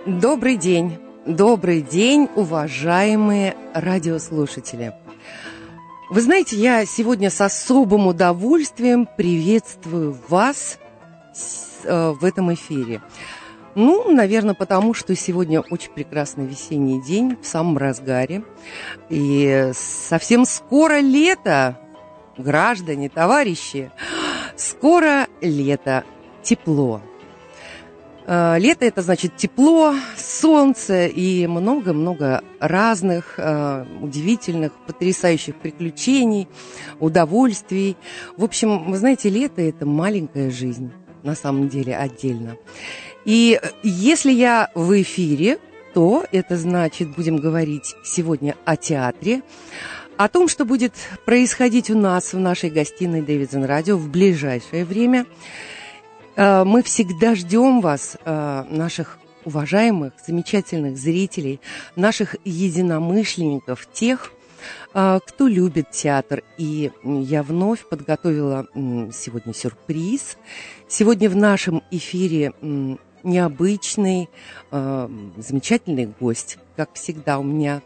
Добрый день, уважаемые радиослушатели. Вы знаете, я сегодня с особым удовольствием приветствую вас в этом эфире. Наверное, потому что сегодня очень прекрасный весенний день, в самом разгаре. И совсем скоро лето, граждане, товарищи. Скоро лето, тепло. Лето – это значит тепло, солнце и много-много разных удивительных, потрясающих приключений, удовольствий. В общем, вы знаете, лето – это маленькая жизнь, на самом деле, отдельно. И если я в эфире, то это значит, будем говорить сегодня о театре, о том, что будет происходить у нас в нашей гостиной Davidson Radio в ближайшее время. Мы всегда ждем вас, наших уважаемых, замечательных зрителей, наших единомышленников, тех, кто любит театр. И я вновь подготовила сегодня сюрприз. Сегодня в нашем эфире необычный, замечательный гость. Как всегда, у меня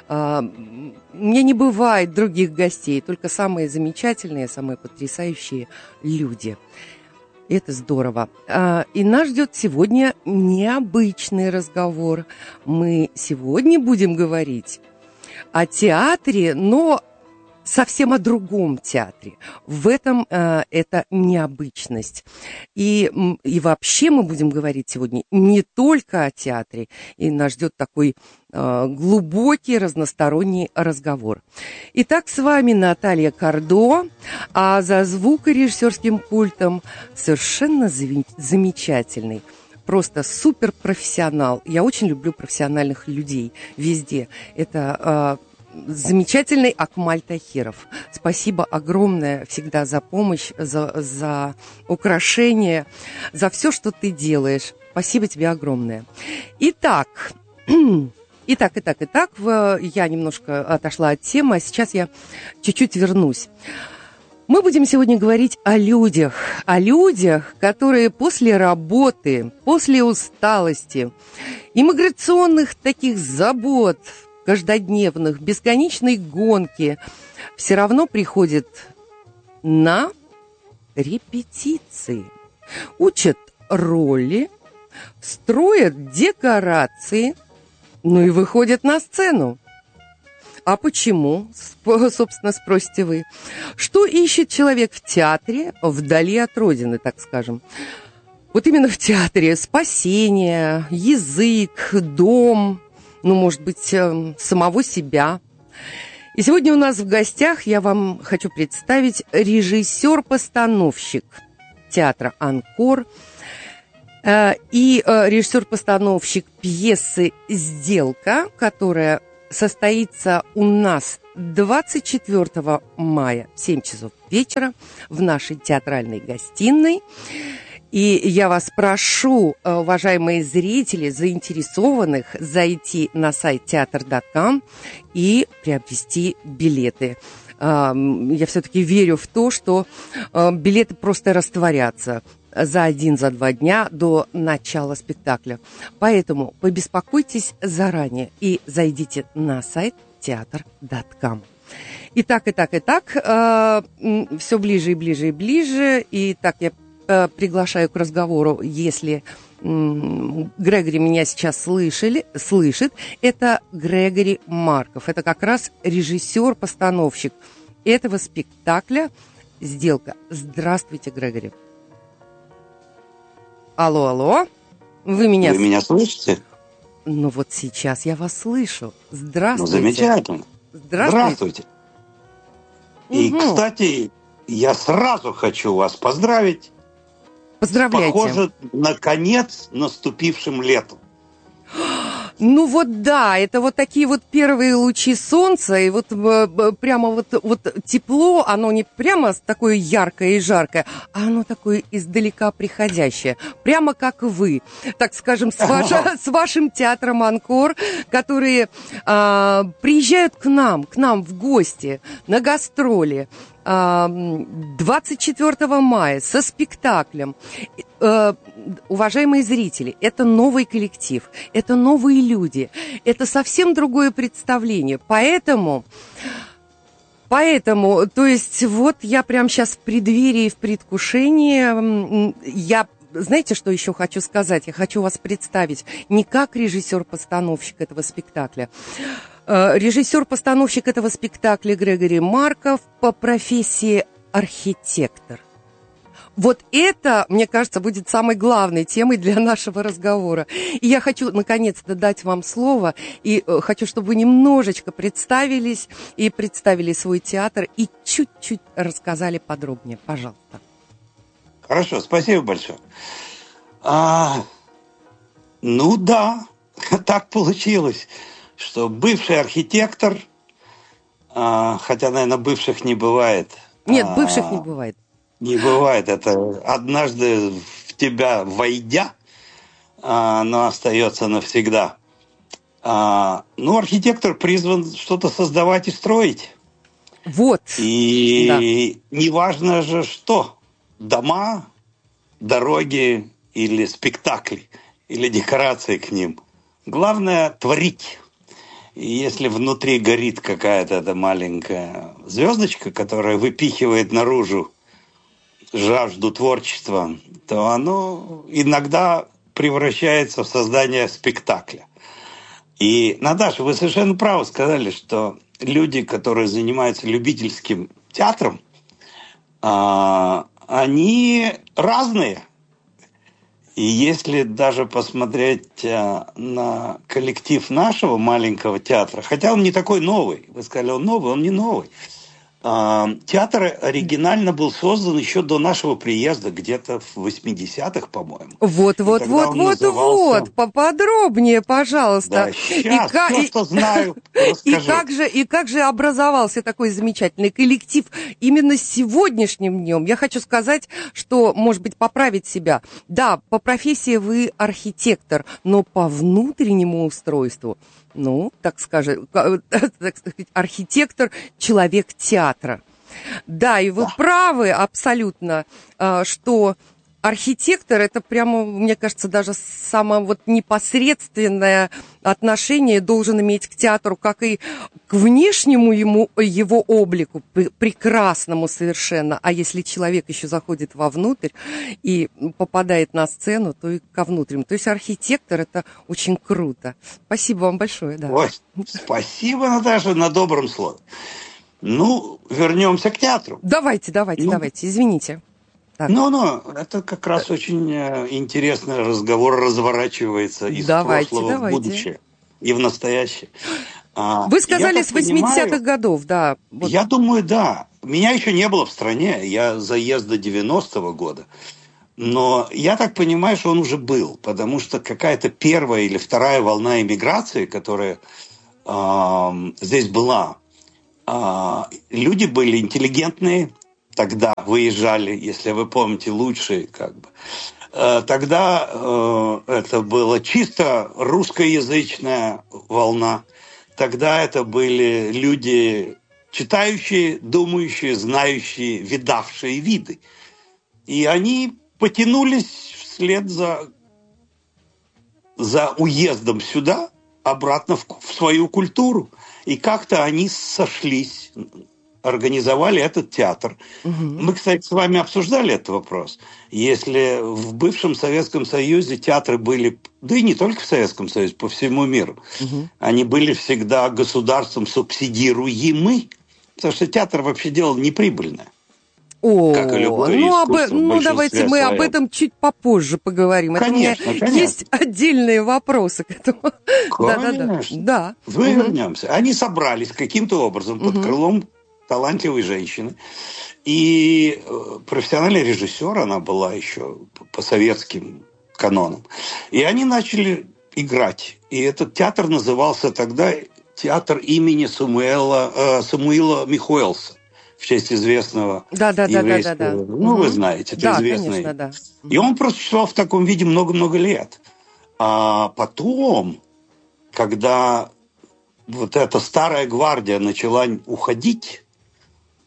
не бывает других гостей, только самые замечательные, самые потрясающие люди. Это здорово. И нас ждет сегодня необычный разговор. Мы сегодня будем говорить о театре, но совсем о другом театре. В этом это необычность. И вообще мы будем говорить сегодня не только о театре. И нас ждет такой глубокий, разносторонний разговор. Итак, с вами Наталья Кардо, а за звукорежиссерским пультом совершенно замечательный, просто суперпрофессионал. Я очень люблю профессиональных людей везде. Это замечательный Акмаль Тахиров. Спасибо огромное всегда за помощь, за украшение, за все, что ты делаешь. Спасибо тебе огромное. Итак, я немножко отошла от темы, а сейчас я чуть-чуть вернусь. Мы будем сегодня говорить о людях, которые после работы, после усталости, иммиграционных таких забот, каждодневных, бесконечной гонки, все равно приходят на репетиции, учат роли, строят декорации, и выходят на сцену. А почему, собственно, спросите вы? Что ищет человек в театре, вдали от родины, так скажем? Вот именно в театре спасение, язык, дом, может быть, самого себя. И сегодня у нас в гостях я вам хочу представить режиссер-постановщик театра «Анкор» и режиссер-постановщик пьесы «Сделка», которая состоится у нас 24 мая в 7 часов вечера в нашей театральной гостиной. И я вас прошу, уважаемые зрители, заинтересованных, зайти на сайт театр.com и приобрести билеты. Я все-таки верю в то, что билеты просто растворятся за 1-2 дня до начала спектакля. Поэтому побеспокойтесь заранее и зайдите на сайт театр.com. Итак, все ближе и ближе и ближе. Итак, я приглашаю к разговору, если Грегори меня сейчас слышит, это Грегори Марков. Это как раз режиссер-постановщик этого спектакля «Сделка». Здравствуйте, Грегори. Алло. Вы меня слышите? Вот сейчас я вас слышу. Здравствуйте. Замечательно. Здравствуйте. И, кстати, я сразу хочу вас поздравить. Поздравляйте. Похоже, наконец наступившим летом. Да, это вот такие вот первые лучи солнца, и вот прямо вот тепло, оно не прямо такое яркое и жаркое, а оно такое издалека приходящее, прямо как вы, так скажем, с вашим театром «Анкор», которые приезжают к нам в гости, на гастроли. 24 мая со спектаклем. Уважаемые зрители, это новый коллектив, это новые люди, это совсем другое представление. Поэтому, то есть, вот я прямо сейчас в преддверии, в предвкушении, знаете, что еще хочу сказать? Я хочу вас представить не как режиссер-постановщик этого спектакля. Режиссер-постановщик этого спектакля Грегори Марков по профессии архитектор. Вот это, мне кажется, будет самой главной темой для нашего разговора. И я хочу, наконец-то, дать вам слово, и хочу, чтобы вы немножечко представились, и представили свой театр, и чуть-чуть рассказали подробнее. Пожалуйста. Хорошо, спасибо большое. Ну да, так получилось, что бывший архитектор, хотя, наверное, бывших не бывает. Нет, бывших не бывает. Не бывает. Это однажды в тебя войдя, оно остается навсегда. Ну, архитектор призван что-то создавать и строить. Вот. И неважно же что. Дома, дороги или спектакли, или декорации к ним. Главное – творить. И если внутри горит какая-то эта маленькая звездочка, которая выпихивает наружу жажду творчества, то оно иногда превращается в создание спектакля. И, Наташа, вы совершенно правы сказали, что люди, которые занимаются любительским театром, они разные. И если даже посмотреть на коллектив нашего маленького театра, хотя он не такой новый, вы сказали, он новый, он не новый. Театр оригинально был создан еще до нашего приезда, где-то в 80-х, по-моему. Вот, поподробнее, пожалуйста. Да, сейчас, просто знаю, расскажу. И как же образовался такой замечательный коллектив именно с сегодняшним днем? Я хочу сказать, что, может быть, поправить себя. Да, по профессии вы архитектор, но по внутреннему устройству, так сказать, архитектор, человек театра. Да, и вы правы абсолютно, что архитектор – это прямо, мне кажется, даже самое непосредственное отношение должен иметь к театру, как и к внешнему его облику, прекрасному совершенно. А если человек еще заходит вовнутрь и попадает на сцену, то и ко внутреннему. То есть архитектор – это очень круто. Спасибо вам большое. Да. Ой, спасибо, Наташа, на добром слове. Вернемся к театру. Давайте, извините. Это как раз очень интересный разговор разворачивается из прошлого в будущее и в настоящее. Вы сказали, с 80-х годов, да. Вот. Я думаю, да. Меня еще не было в стране, я заезд до 90-го года. Но я так понимаю, что он уже был, потому что какая-то первая или вторая волна эмиграции, которая здесь была, люди были интеллигентные, тогда выезжали, если вы помните, лучшие Тогда это была чисто русскоязычная волна. Тогда это были люди читающие, думающие, знающие, видавшие виды. И они потянулись вслед за уездом сюда, обратно в свою культуру. И как-то они сошлись, организовали этот театр. Угу. Мы, кстати, с вами обсуждали этот вопрос. Если в бывшем Советском Союзе театры были, да и не только в Советском Союзе, по всему миру, они были всегда государством субсидируемы, потому что театр вообще дело неприбыльное. Как и любое искусство, давайте мы об этом чуть попозже поговорим. Конечно. Есть отдельные вопросы к этому. Конечно. Да. Вернемся. Они собрались каким-то образом под крылом талантливой женщины. И профессиональный режиссер, она была еще по советским канонам. И они начали играть. И этот театр назывался тогда театр имени Самуила Михуэлса. В честь известного еврейского... Вы знаете, это известный. Конечно, да. И он просуществовал в таком виде много-много лет. А потом, когда вот эта старая гвардия начала уходить,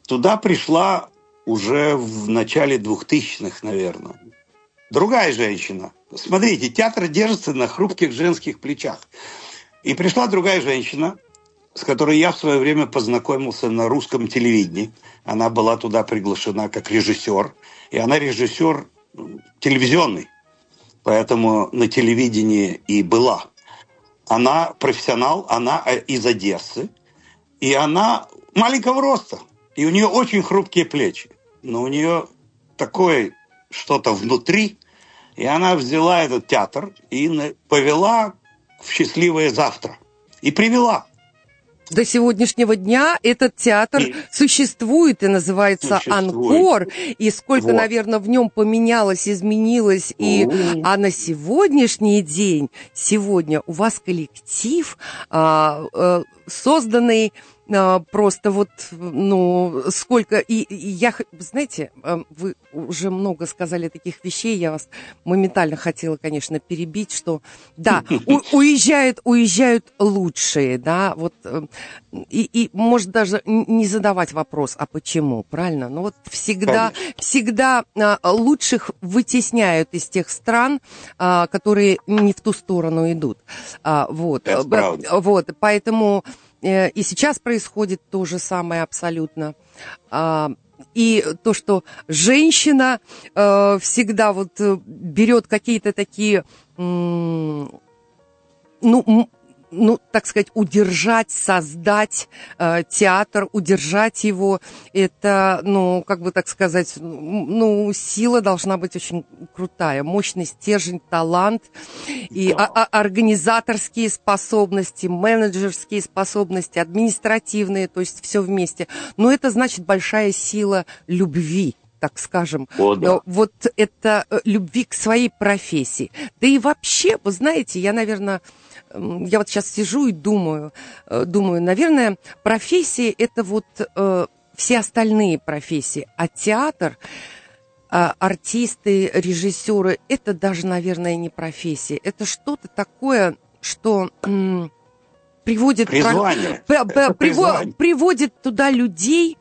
туда пришла уже в начале 2000-х, наверное. Другая женщина. Смотрите, театр держится на хрупких женских плечах. И пришла другая женщина, с которой я в свое время познакомился на русском телевидении. Она была туда приглашена как режиссер. И она режиссер телевизионный. Поэтому на телевидении и была. Она профессионал, она из Одессы. И она маленького роста. И у нее очень хрупкие плечи. Но у нее такое что-то внутри. И она взяла этот театр и повела в счастливое завтра. И привела. До сегодняшнего дня этот театр существует и называется «Анкор». И сколько, наверное, в нем поменялось, изменилось. А на сегодняшний день, сегодня у вас коллектив, созданный просто вот, сколько... И я, знаете, вы уже много сказали таких вещей, я вас моментально хотела, конечно, перебить, что, да, уезжают лучшие, да, вот, и может даже не задавать вопрос, а почему, правильно? Ну вот всегда лучших вытесняют из тех стран, которые не в ту сторону идут. Вот, поэтому... И сейчас происходит то же самое абсолютно. И то, что женщина всегда вот берет какие-то такие, так сказать, удержать, создать театр, удержать его, это, как бы так сказать, сила должна быть очень крутая, мощный стержень, талант, и организаторские способности, менеджерские способности, административные, то есть все вместе. Но это значит большая сила любви, так скажем. Да. Вот это любви к своей профессии. Да и вообще, вы знаете, я вот сейчас сижу и думаю, наверное, профессии – это вот все остальные профессии, а театр, артисты, режиссеры – это даже, наверное, не профессия, это что-то такое, что приводит туда людей,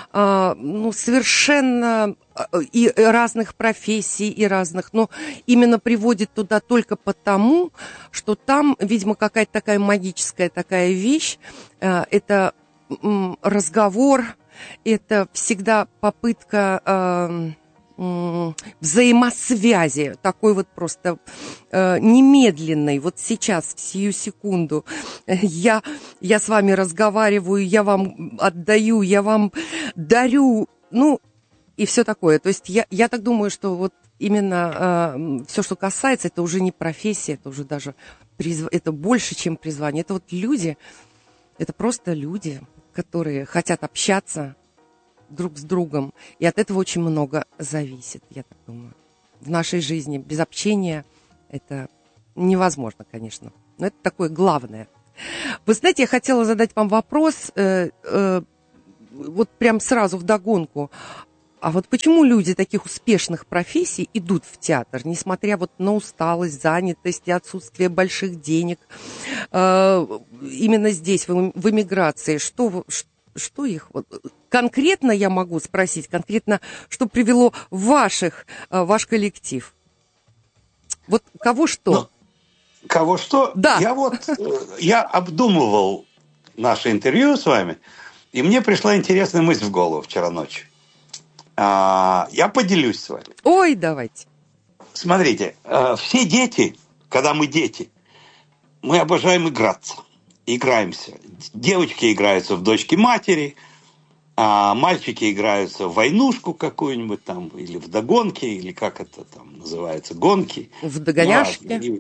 совершенно и разных профессий, и разных, но именно приводит туда только потому, что там, видимо, какая-то такая магическая такая вещь, это разговор, это всегда попытка взаимосвязи, такой вот просто немедленной. Вот сейчас, в сию секунду, я с вами разговариваю, я вам отдаю, я вам дарю, и все такое. То есть я так думаю, что вот именно все, что касается, это уже не профессия, это уже даже это больше, чем призвание. Это вот люди, это просто люди, которые хотят общаться друг с другом. И от этого очень много зависит, я так думаю. В нашей жизни без общения это невозможно, конечно. Но это такое главное. Вы знаете, я хотела задать вам вопрос, вот прям сразу вдогонку. А вот почему люди таких успешных профессий идут в театр, несмотря вот на усталость, занятость и отсутствие больших денег? Именно здесь, в эмиграции, что их... Конкретно я могу спросить, что привело ваш коллектив? Вот кого что? Кого что? Да. Я обдумывал наше интервью с вами, и мне пришла интересная мысль в голову вчера ночью. Я поделюсь с вами. Ой, давайте. Смотрите, все дети, когда мы дети, мы обожаем играться. Играемся. Девочки играются в дочки матери, а мальчики играются в войнушку какую-нибудь там, или в догонки, или как это там называется, гонки. В догоняшки.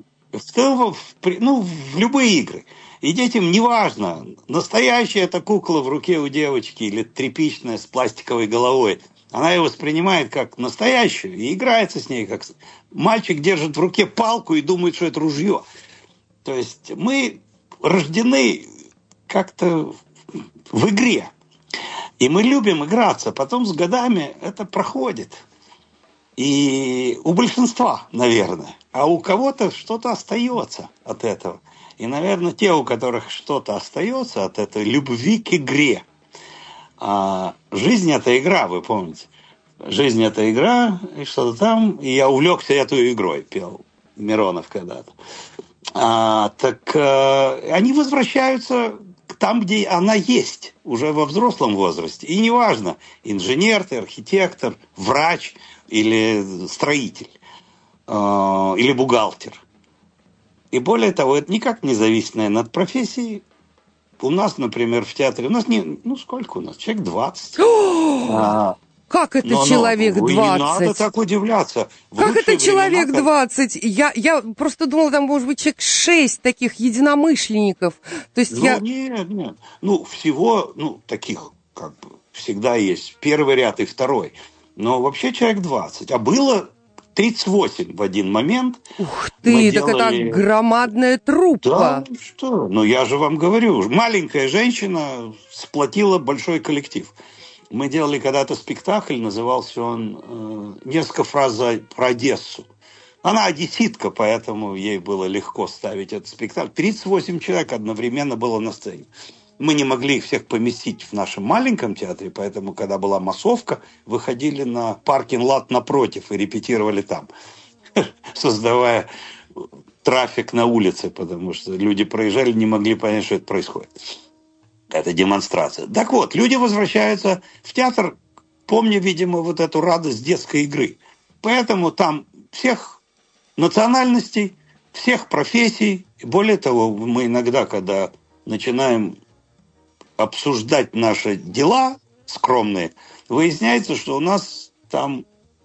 В любые игры. И детям не важно, настоящая эта кукла в руке у девочки или тряпичная с пластиковой головой. Она ее воспринимает как настоящую и играется с ней, как мальчик держит в руке палку и думает, что это ружье. То есть мы рождены как-то в игре. И мы любим играться. Потом с годами это проходит. И у большинства, наверное. А у кого-то что-то остается от этого. И, наверное, те, у которых что-то остается от этой любви к игре, А жизнь – это игра, вы помните. Жизнь – это игра, и что-то там. И я увлекся этой игрой, пел Миронов когда-то. Они возвращаются там, где она есть, уже во взрослом возрасте. И неважно, инженер ты, архитектор, врач или строитель, или бухгалтер. И более того, это никак не зависит, наверное, от профессии. У нас, например, в театре, у нас сколько у нас? Человек 20. Как это человек 20? Не надо так удивляться. Как это человек 20? Я просто думала, там может быть человек 6 таких единомышленников. То есть Нет. Всего, таких, как бы, всегда есть первый ряд и второй. Но вообще человек 20. А было 38 в один момент. Ух ты, так это громадная труппа. Да, что? Я же вам говорю, маленькая женщина сплотила большой коллектив. Мы делали когда-то спектакль, назывался он «Несколько фраз про Одессу». Она одесситка, поэтому ей было легко ставить этот спектакль. 38 человек одновременно было на сцене. Мы не могли их всех поместить в нашем маленьком театре, поэтому, когда была массовка, выходили на паркинг-лот напротив и репетировали там, создавая трафик на улице, потому что люди проезжали, не могли понять, что это происходит. Это демонстрация. Так вот, люди возвращаются в театр, помня, видимо, вот эту радость детской игры. Поэтому там всех национальностей, всех профессий. И более того, мы иногда, когда начинаем обсуждать наши дела скромные, выясняется, что у нас там,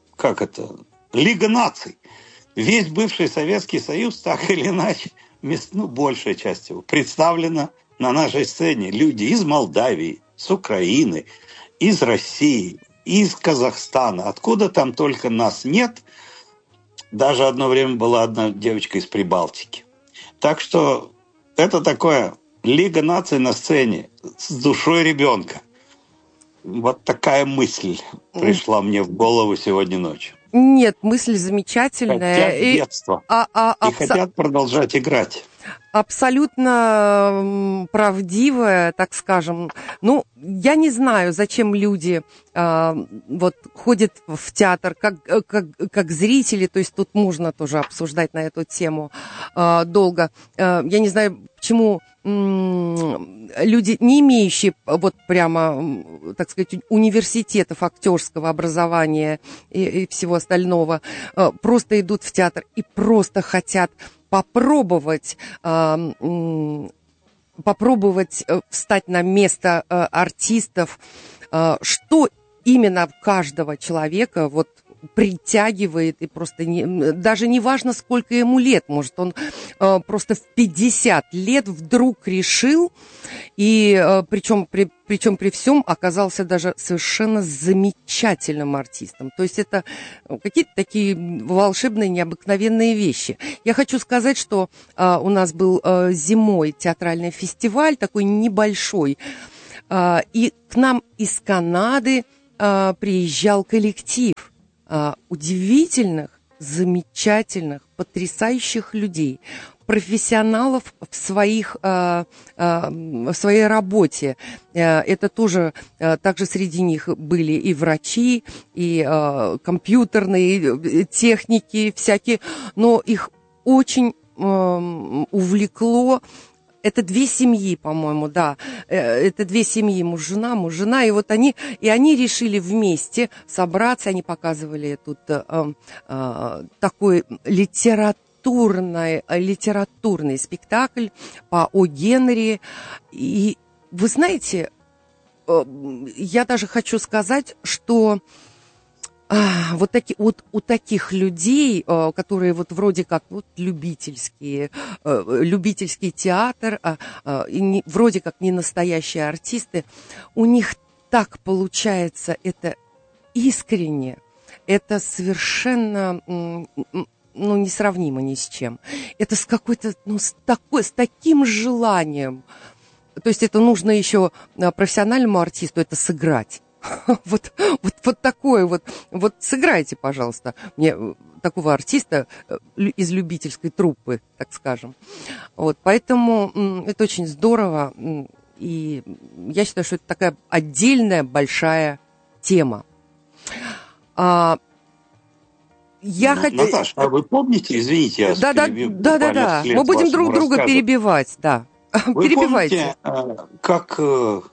Лига наций. Весь бывший Советский Союз, так или иначе, большая часть его, представлена на нашей сцене. Люди из Молдавии, с Украины, из России, из Казахстана. Откуда там только нас нет. Даже одно время была одна девочка из Прибалтики. Так что это такое Лига наций на сцене с душой ребенка. Вот такая мысль пришла мне в голову сегодня ночью. Нет, мысль замечательная. Хотят детства. И хотят продолжать играть. Абсолютно правдивая, так скажем. Я не знаю, зачем люди ходят в театр как зрители, то есть тут можно тоже обсуждать на эту тему долго. Я не знаю, почему люди, не имеющие прямо, так сказать, университетов актерского образования и всего остального, просто идут в театр и просто хотят попробовать встать на место артистов, что именно каждого человека притягивает, и просто даже не важно, сколько ему лет, может, он просто в 50 лет вдруг решил, и причем при всем оказался даже совершенно замечательным артистом. То есть это какие-то такие волшебные, необыкновенные вещи. Я хочу сказать, что у нас был зимой театральный фестиваль, такой небольшой, и к нам из Канады приезжал коллектив удивительных, замечательных, потрясающих людей, профессионалов в своей работе. Это тоже, также среди них были и врачи, и компьютерные техники всякие, но их очень увлекло. Это 2 семьи, по-моему, да. Это 2 семьи, муж, жена. И они решили вместе собраться. Они показывали тут такой литературный спектакль по О. Генри. И вы знаете, я даже хочу сказать, что у таких людей, которые вроде как любительский театр, вроде как не настоящие артисты, у них так получается это искренне, это совершенно несравнимо ни с чем. Это с какой-то, с таким желанием. То есть это нужно еще профессиональному артисту это сыграть. Вот такое вот сыграйте, пожалуйста, мне такого артиста из любительской труппы, так скажем. Поэтому это очень здорово. И я считаю, что это такая отдельная большая тема. Наташа, а вы помните, извините, я вас перебью. Да. Мы будем друг друга перебивать, да. Вы помните, как в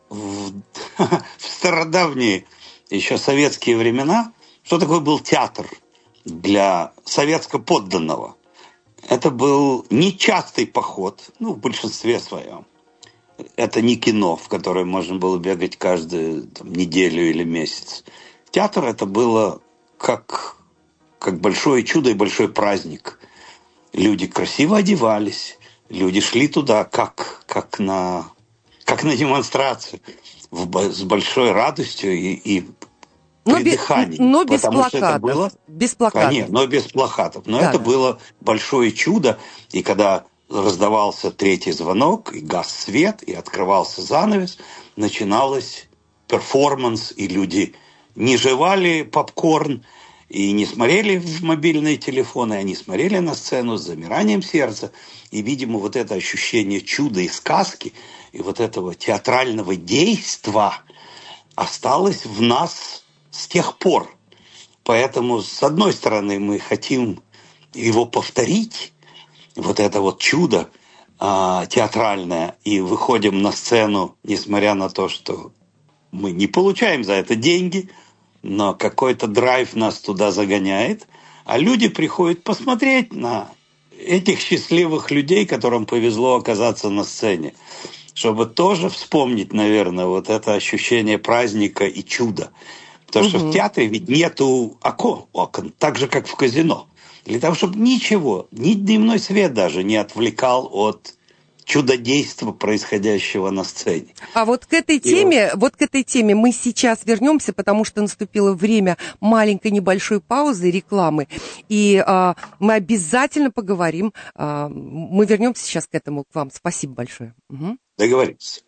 стародавние еще советские времена, что такое был театр для советско-подданного? Это был нечастый поход, в большинстве своем. Это не кино, в которое можно было бегать каждую неделю или месяц. Театр это было как большое чудо и большой праздник. Люди красиво одевались, люди шли туда, как на демонстрацию, с большой радостью и придыханием. Но без плакатов. Без плакатов. Конечно, но без плакатов. Но это было большое чудо. И когда раздавался третий звонок, и гас свет, и открывался занавес, начиналось перформанс, и люди не жевали попкорн, и не смотрели в мобильные телефоны, они смотрели на сцену с замиранием сердца. И, видимо, вот это ощущение чуда и сказки, и вот этого театрального действа осталось в нас с тех пор. Поэтому, с одной стороны, мы хотим его повторить, вот это вот чудо театральное, и выходим на сцену, несмотря на то, что мы не получаем за это деньги, но какой-то драйв нас туда загоняет, а люди приходят посмотреть на этих счастливых людей, которым повезло оказаться на сцене, чтобы тоже вспомнить, наверное, вот это ощущение праздника и чуда. Потому что в театре ведь нету окон, так же, как в казино. Для того, чтобы ничего, ни дневной свет даже не отвлекал от чудодейства, происходящего на сцене. А вот к этой теме мы сейчас вернемся, потому что наступило время маленькой небольшой паузы, рекламы, и мы обязательно поговорим. Мы вернемся сейчас к этому, к вам. Спасибо большое. Договорились.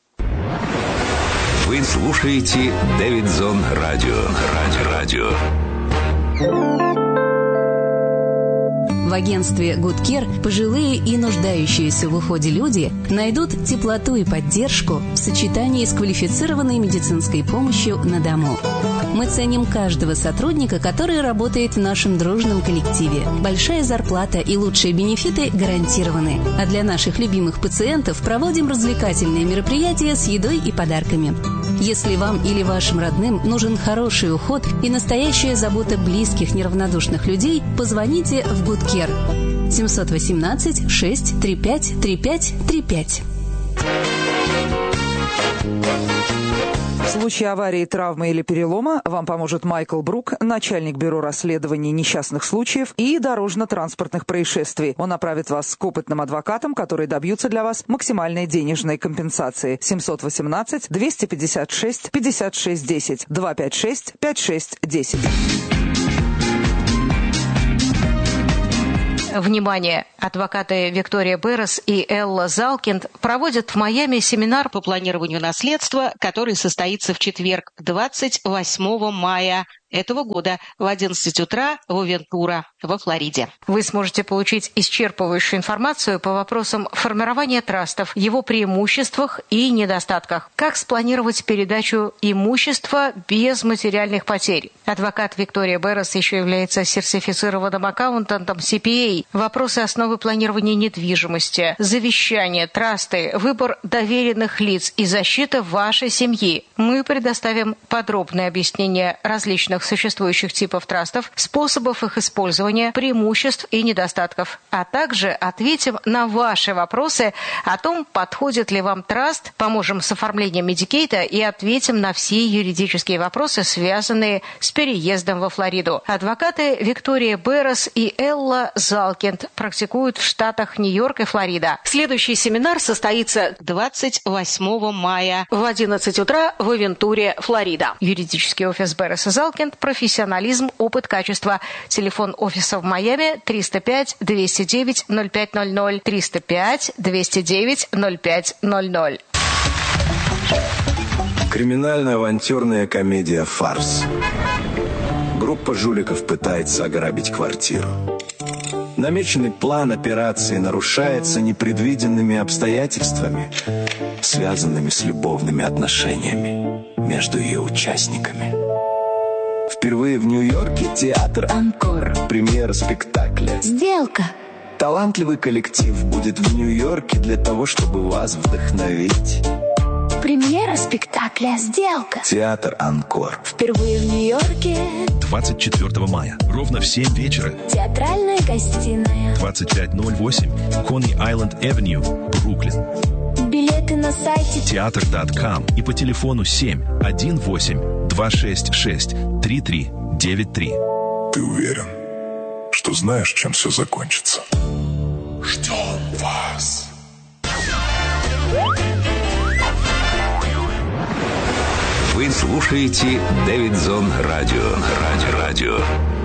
Вы слушаете Дэвидсон Радио. В агентстве Good Care пожилые и нуждающиеся в уходе люди найдут теплоту и поддержку в сочетании с квалифицированной медицинской помощью на дому. Мы ценим каждого сотрудника, который работает в нашем дружном коллективе. Большая зарплата и лучшие бенефиты гарантированы. А для наших любимых пациентов проводим развлекательные мероприятия с едой и подарками. Если вам или вашим родным нужен хороший уход и настоящая забота близких неравнодушных людей, позвоните в Good Care 718 635 3535. В случае аварии, травмы или перелома вам поможет Майкл Брук, начальник бюро расследований несчастных случаев и дорожно-транспортных происшествий. Он направит вас к опытным адвокатам, которые добьются для вас максимальной денежной компенсации. 718 256 56 10 256 56 10. Внимание! Адвокаты Виктория Беррес и Элла Залкинд проводят в Майами семинар по планированию наследства, который состоится в четверг, 28 мая этого года в 11 утра в Вентура, во Флориде. Вы сможете получить исчерпывающую информацию по вопросам формирования трастов, его преимуществах и недостатках, как спланировать передачу имущества без материальных потерь. Адвокат Виктория Беррес еще является сертифицированным аккаунтантом CPA. Вопросы основы планирования недвижимости, завещания, трасты, выбор доверенных лиц и защита вашей семьи. Мы предоставим подробное объяснение различных существующих типов трастов, способов их использования, преимуществ и недостатков, а также ответим на ваши вопросы о том, подходит ли вам траст, поможем с оформлением Медикейта и ответим на все юридические вопросы, связанные с переездом во Флориду. Адвокаты Виктория Беррес и Элла Залкинд практикуют в штатах Нью-Йорк и Флорида. Следующий семинар состоится 28 мая в 11 утра в Вентуре, Флорида. Юридический офис Беррес и Залкинд, профессионализм, опыт, качество. Телефон офиса в Майами 305-209-0500, 305-209-0500. Криминально-авантюрная комедия «Фарс». Группа жуликов пытается ограбить квартиру. Намеченный план операции нарушается непредвиденными обстоятельствами, связанными с любовными отношениями между ее участниками. Впервые в Нью-Йорке театр «Анкор». Премьера спектакля «Сделка». Талантливый коллектив будет в Нью-Йорке для того, чтобы вас вдохновить. Премьера спектакля «Сделка». Театр «Анкор». Впервые в Нью-Йорке. 24 мая. Ровно в 7 вечера. Театральная гостиная. 2508 Coney Island Avenue, Бруклин. Билеты на сайте Театр.com и по телефону 7-18-266-3393. Ты уверен, что знаешь, чем все закончится? Ждем вас. Вы слушаете Дэвидзон Радио.